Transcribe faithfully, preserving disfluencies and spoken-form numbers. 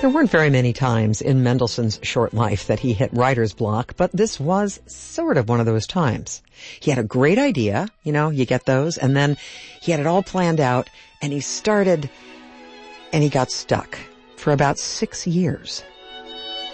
There weren't very many times in Mendelssohn's short life that he hit writer's block, but this was sort of one of those times. He had a great idea, you know, you get those, and then he had it all planned out, and he started, and he got stuck for about six years.